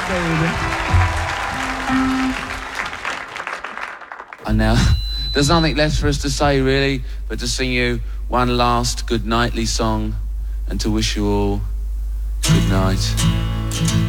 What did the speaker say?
baby. And now, there's nothing left for us to say, really, but to sing you one last good nightly song and to wish you all good night.